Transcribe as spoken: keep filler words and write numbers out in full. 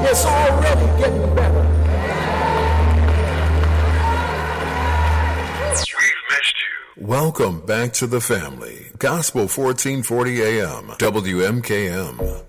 it's already getting better. We've missed you. Welcome back to the family. Gospel fourteen forty A M, W M K M.